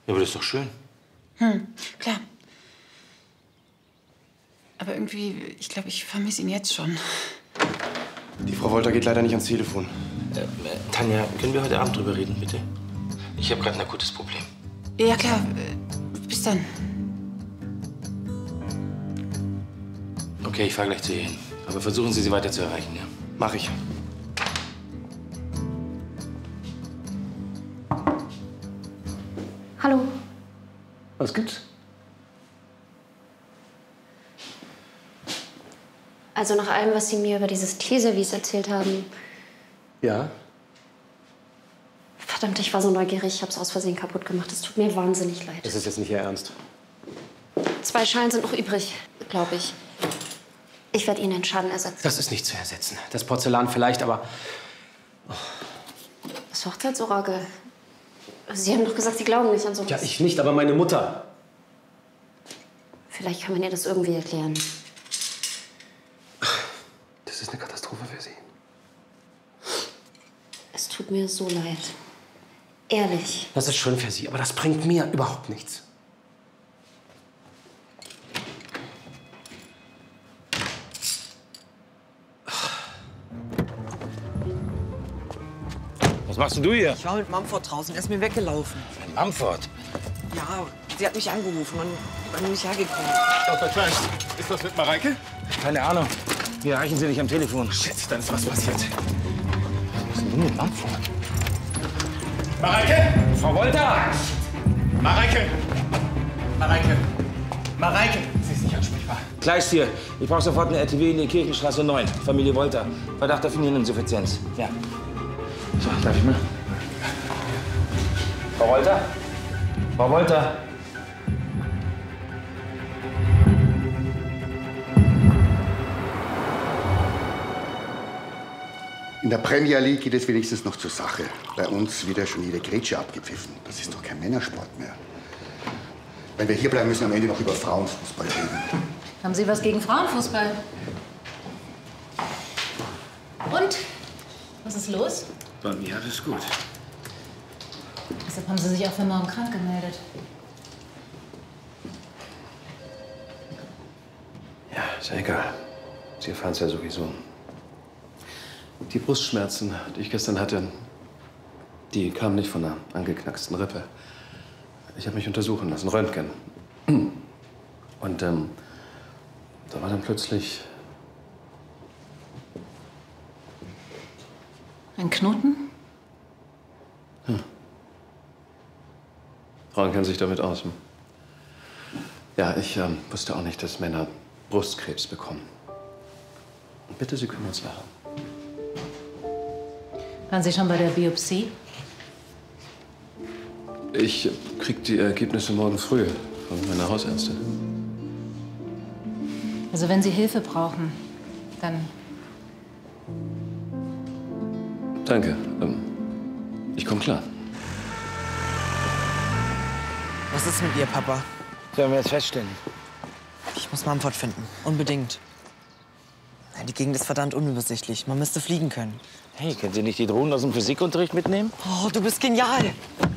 Ja, aber das ist doch schön. Klar. Aber irgendwie, ich glaube, ich vermisse ihn jetzt schon. Die Frau Wolter geht leider nicht ans Telefon. Tanja, können wir heute Abend drüber reden, bitte? Ich habe gerade ein akutes Problem. Ja, klar. Bis dann. Okay, ich fahre gleich zu ihr hin. Aber versuchen Sie, sie weiter zu erreichen, ja? Mach ich. Hallo. Was gibt's? Also nach allem, was Sie mir über dieses Teeservice erzählt haben. Ja? Verdammt, ich war so neugierig. Ich habe es aus Versehen kaputt gemacht. Es tut mir wahnsinnig leid. Das ist jetzt nicht Ihr Ernst. 2 Schalen sind noch übrig, glaube ich. Ich werde Ihnen den Schaden ersetzen. Das ist nicht zu ersetzen. Das Porzellan vielleicht, aber... Das Hochzeitsorakel. Sie haben doch gesagt, Sie glauben nicht an sowas. Ja, ich nicht, aber meine Mutter. Vielleicht kann man ihr das irgendwie erklären. Das ist eine Katastrophe für Sie. Es tut mir so leid. Ehrlich. Das ist schön für Sie, aber das bringt mir überhaupt nichts. Was machst denn du hier? Ich war mit Mumford draußen, er ist mir weggelaufen. Mumford. Ja, sie hat mich angerufen und bin nicht hergekommen. Dr. Klein, ist was mit Mareike? Keine Ahnung. Wir erreichen sie nicht am Telefon. Shit, dann ist was passiert. Was ist denn nun mit Mumford? Mareike! Frau Wolter! Mareike! Mareike! Mareike! Sie ist nicht ansprechbar. Gleich hier. Ich brauche sofort eine RTW in die Kirchenstraße 9. Familie Wolter. Verdacht auf Niereninsuffizienz. Ja. So, darf ich mal? Frau Wolter? Frau Wolter? In der Premier League geht es wenigstens noch zur Sache. Bei uns wird ja schon jede Grätsche abgepfiffen. Das ist doch kein Männersport mehr. Wenn wir hier bleiben, müssen wir am Ende noch über Frauenfußball reden. Haben Sie was gegen Frauenfußball? Und? Was ist los? Bei mir alles gut. Deshalb haben Sie sich auch für morgen krank gemeldet. Ja, ist ja egal. Sie erfahren es ja sowieso. Die Brustschmerzen, die ich gestern hatte, die kamen nicht von einer angeknacksten Rippe. Ich habe mich untersuchen lassen, Röntgen. Und da war dann plötzlich... Ein Knoten? Frauen kennen sich damit aus. Ja, ich wusste auch nicht, dass Männer Brustkrebs bekommen. Und bitte, Sie können uns lachen. Waren Sie schon bei der Biopsie? Ich krieg die Ergebnisse morgen früh von meiner Hausärztin. Also wenn Sie Hilfe brauchen, dann... Danke. Ich komme klar. Was ist mit ihr, Papa? Sollen wir jetzt feststellen? Ich muss Mumford finden. Unbedingt. Ja, die Gegend ist verdammt unübersichtlich. Man müsste fliegen können. Hey, können Sie nicht die Drohnen aus dem Physikunterricht mitnehmen? Oh, du bist genial.